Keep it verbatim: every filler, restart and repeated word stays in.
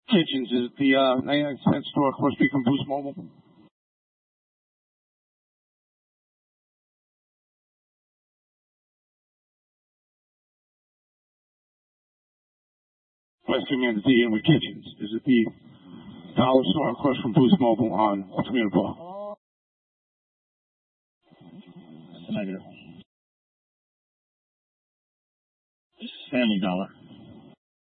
Kitchens, is it the uh, ninety-nine cent store across street from Boost Mobile? Western Manatee and with Kitchens. Is it the dollar store across from Boost Mobile on Altamira Bar? Negative. Family Dollar.